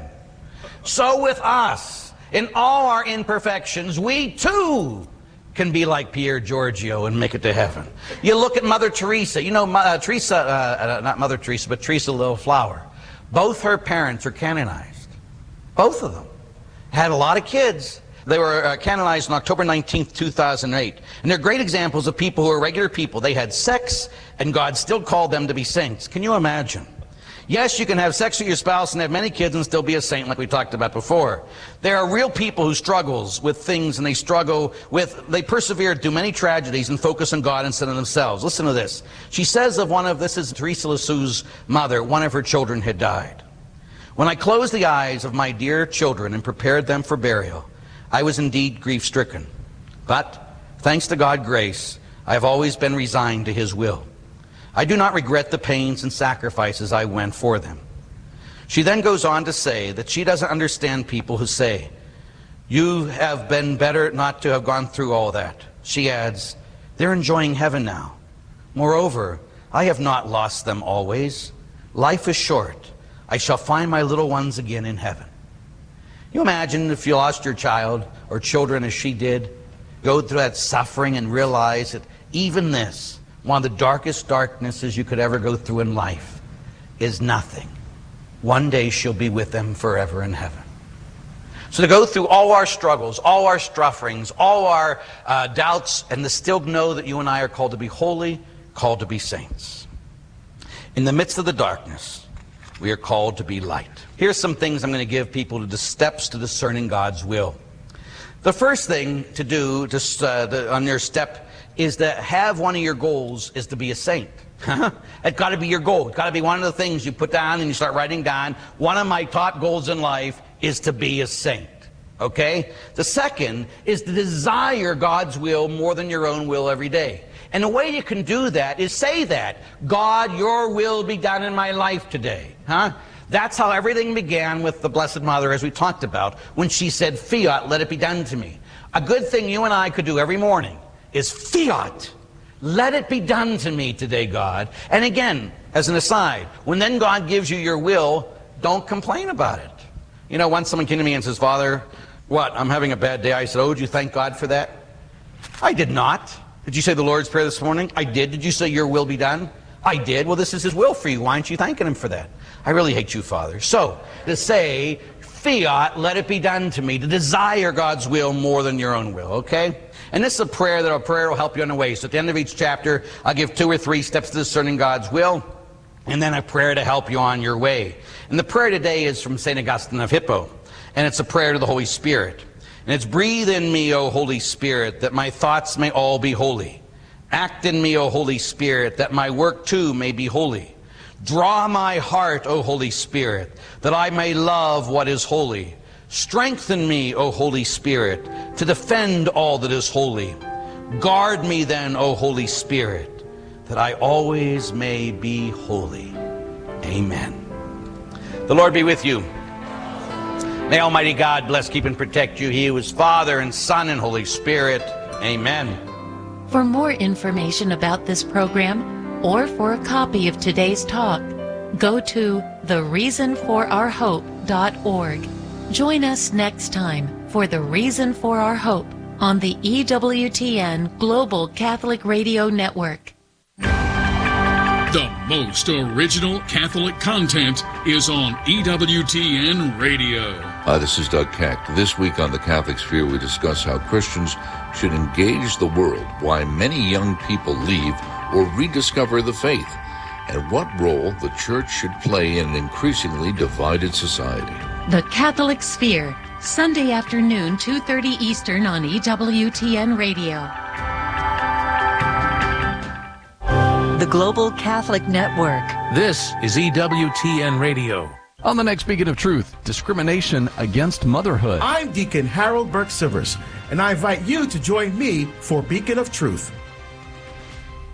So with us, in all our imperfections, we too can be like Pier Giorgio and make it to heaven. You look at Mother Teresa. You know, uh, Teresa, uh, not Mother Teresa, but Teresa Little Flower. Both her parents are canonized. Both of them. Had a lot of kids. They were uh, canonized on October nineteenth, two thousand eight. And they're great examples of people who are regular people. They had sex, and God still called them to be saints. Can you imagine? Yes, you can have sex with your spouse and have many kids and still be a saint, like we talked about before. There are real people who struggles with things, and they struggle with, they persevere through many tragedies and focus on God instead of themselves. Listen to this. She says of one of, this is Teresa Lisieux's mother, one of her children had died. When I closed the eyes of my dear children and prepared them for burial, I was indeed grief-stricken. But, thanks to God's grace, I have always been resigned to His will. I do not regret the pains and sacrifices I went for them. She then goes on to say that she doesn't understand people who say, you have been better not to have gone through all that. She adds, they're enjoying heaven now. Moreover, I have not lost them always. Life is short. I shall find my little ones again in heaven. You imagine if you lost your child or children as she did, go through that suffering and realize that even this, one of the darkest darknesses you could ever go through in life, is nothing. One day she'll be with them forever in heaven. So to go through all our struggles, all our sufferings, all our uh, doubts, and to still know that you and I are called to be holy, called to be saints. In the midst of the darkness, we are called to be light. Here's some things I'm going to give people to the steps to discerning God's will. The first thing to do to, uh, the, on your step is to have one of your goals is to be a saint. It's got to be your goal. It's got to be one of the things you put down and you start writing down. One of my top goals in life is to be a saint. Okay? The second is to desire God's will more than your own will every day. And the way you can do that is say that. God, your will be done in my life today. Huh? That's how everything began with the Blessed Mother, as we talked about, when she said, fiat, let it be done to me. A good thing you and I could do every morning is fiat. Let it be done to me today, God. And again, as an aside, when then God gives you your will, don't complain about it. You know, once someone came to me and says, Father, what, I'm having a bad day. I said, oh, did you thank God for that? I did not. Did you say the Lord's Prayer this morning? I did. Did you say your will be done? I did. Well, this is His will for you. Why aren't you thanking Him for that? I really hate you, Father. So, to say, fiat, let it be done to me, to desire God's will more than your own will, okay? And this is a prayer that a prayer will help you on the way. So at the end of each chapter, I'll give two or three steps to discerning God's will, and then a prayer to help you on your way. And the prayer today is from Saint Augustine of Hippo, and it's a prayer to the Holy Spirit. And it's, breathe in me, O Holy Spirit, that my thoughts may all be holy. Act in me, O Holy Spirit, that my work too may be holy. Draw my heart, O Holy Spirit, that I may love what is holy. Strengthen me, O Holy Spirit, to defend all that is holy. Guard me then, O Holy Spirit, that I always may be holy. Amen. The Lord be with you. May Almighty God bless, keep, and protect you. He who is Father and Son and Holy Spirit. Amen. For more information about this program, or for a copy of today's talk, go to the reason for our hope dot org. Join us next time for The Reason for Our Hope on the E W T N Global Catholic Radio Network. The most original Catholic content is on E W T N Radio. Hi, this is Doug Keck. This week on The Catholic Sphere, we discuss how Christians should engage the world, why many young people leave or rediscover the faith, and what role the Church should play in an increasingly divided society. The Catholic Sphere, Sunday afternoon, two thirty Eastern on E W T N Radio. The Global Catholic Network. This is E W T N Radio. On the next Beacon of Truth, discrimination against motherhood. I'm Deacon Harold Burke-Sivers, and I invite you to join me for Beacon of Truth.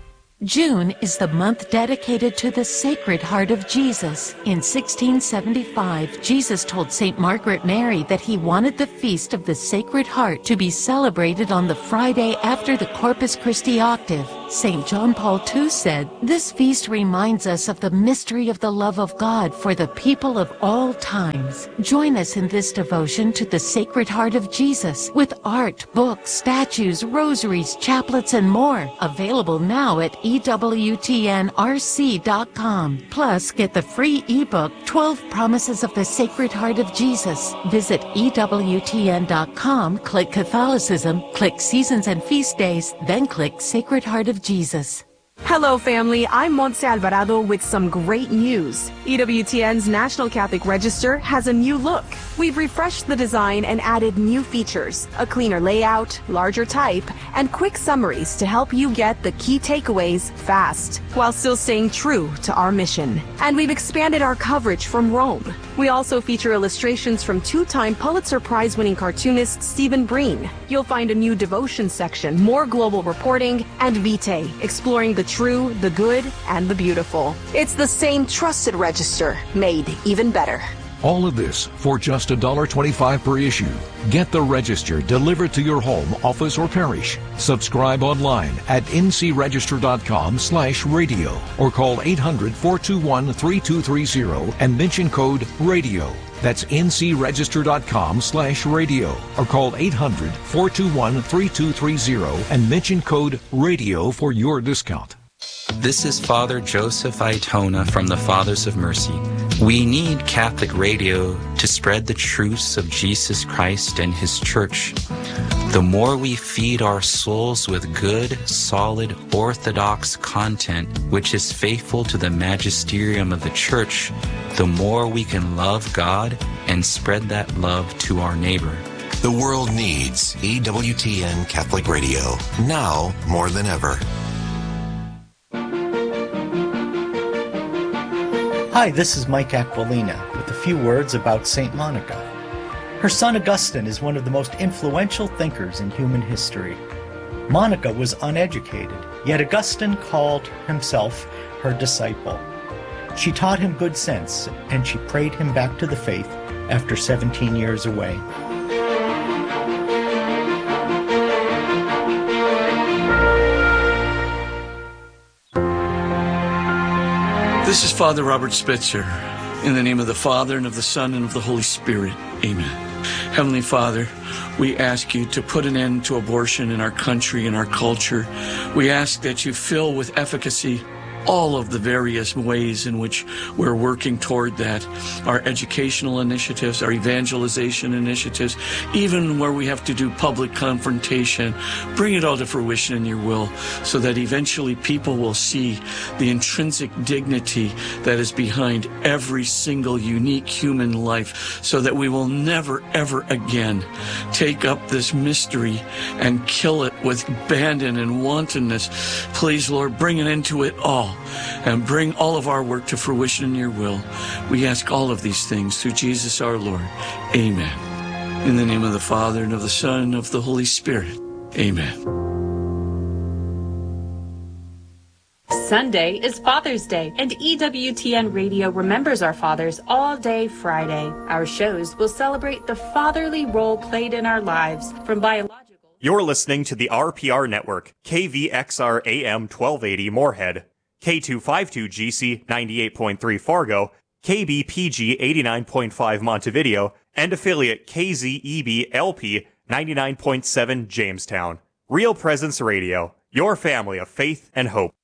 June is the month dedicated to the Sacred Heart of Jesus. In sixteen seventy-five, Jesus told Saint Margaret Mary that he wanted the Feast of the Sacred Heart to be celebrated on the Friday after the Corpus Christi octave. Saint John Paul the Second said, "This feast reminds us of the mystery of the love of God for the people of all times." Join us in this devotion to the Sacred Heart of Jesus with art, books, statues, rosaries, chaplets, and more. Available now at E W T N R C dot com. Plus, get the free ebook, twelve Promises of the Sacred Heart of Jesus. Visit E W T N dot com, click Catholicism, click Seasons and Feast Days, then click Sacred Heart of Jesus. Hello, family. I'm Montse Alvarado with some great news. E W T N's National Catholic Register has a new look. We've refreshed the design and added new features, a cleaner layout, larger type, and quick summaries to help you get the key takeaways fast, while still staying true to our mission. And we've expanded our coverage from Rome. We also feature illustrations from two-time Pulitzer Prize-winning cartoonist Stephen Breen. You'll find a new devotion section, more global reporting, and Vitae, exploring the true, the good, and the beautiful. It's the same trusted register, made even better. All of this for just one dollar twenty-five per issue. Get the Register delivered to your home, office, or parish. Subscribe online at N C register dot com slash radio or call eight hundred, four two one, three two three zero and mention code RADIO. That's N C register dot com slash radio or call eight hundred, four two one, three two three zero and mention code RADIO for your discount. This is Father Joseph Aitona from the Fathers of Mercy. We need Catholic radio to spread the truths of Jesus Christ and His Church. The more we feed our souls with good, solid, orthodox content, which is faithful to the magisterium of the Church, the more we can love God and spread that love to our neighbor. The world needs E W T N Catholic Radio, now more than ever. Hi, this is Mike Aquilina with a few words about Saint Monica. Her son Augustine is one of the most influential thinkers in human history. Monica was uneducated, yet Augustine called himself her disciple. She taught him good sense, and she prayed him back to the faith after seventeen years away. This is Father Robert Spitzer. In the name of the Father, and of the Son, and of the Holy Spirit. Amen. Heavenly Father, we ask you to put an end to abortion in our country and our culture. We ask that you fill with efficacy all of the various ways in which we're working toward that. Our educational initiatives, our evangelization initiatives, even where we have to do public confrontation, bring it all to fruition in your will so that eventually people will see the intrinsic dignity that is behind every single unique human life, so that we will never, ever again take up this mystery and kill it with abandon and wantonness. Please, Lord, bring an end to it all, and bring all of our work to fruition in your will. We ask all of these things through Jesus our Lord. Amen. In the name of the Father, and of the Son, and of the Holy Spirit. Amen. Sunday is Father's Day, and E W T N Radio remembers our fathers all day Friday. Our shows will celebrate the fatherly role played in our lives, from biological... You're listening to the R P R Network, K V X R A M twelve eighty Moorhead, K two fifty-two G C ninety-eight point three Fargo, K B P G eighty-nine point five Montevideo, and affiliate K Z E B L P ninety-nine point seven Jamestown. Real Presence Radio, your family of faith and hope.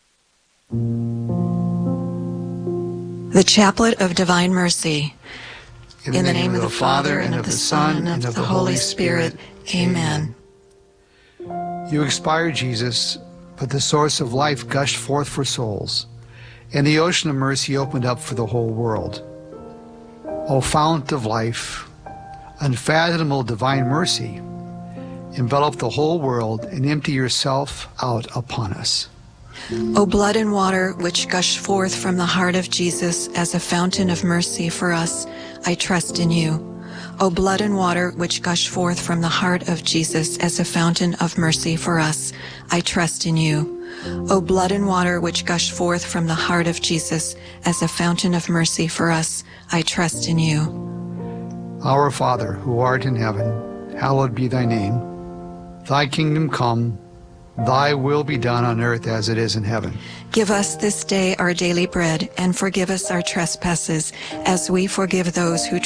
The Chaplet of Divine Mercy. In, In the name, name of the Father, and of the Son, and of the Holy Spirit. Amen. You expired, Jesus, but the source of life gushed forth for souls, and the ocean of mercy opened up for the whole world. O fount of life, unfathomable divine mercy, envelop the whole world and empty yourself out upon us. O blood and water which gush forth from the heart of Jesus as a fountain of mercy for us, I trust in you. O blood and water which gush forth from the heart of Jesus as a fountain of mercy for us, I trust in you. O blood and water which gush forth from the heart of Jesus as a fountain of mercy for us, I trust in you. Our Father, who art in heaven, hallowed be thy name. Thy kingdom come, thy will be done on earth as it is in heaven. Give us this day our daily bread, and forgive us our trespasses, as we forgive those who